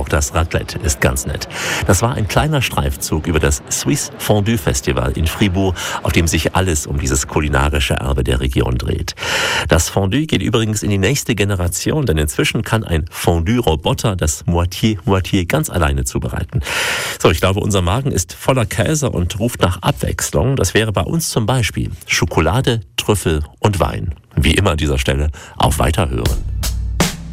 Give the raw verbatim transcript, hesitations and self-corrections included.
auch das Raclette ist ganz nett. Das war ein kleiner Streifzug über das Swiss Fondue Festival in Fribourg, auf dem sich alles um dieses kulinarische Erbe der Region dreht. Das Fondue geht übrigens in die nächste Generation, denn inzwischen kann ein Fondue-Roboter das Moitié-Moitié ganz alleine zubereiten. So, ich glaube, unser Magen ist voller Käse und ruft nach Abwechslung. Das wäre bei uns zum Beispiel Schokolade, Trüffel und Wein. Wie immer an dieser Stelle auf Weiterhören.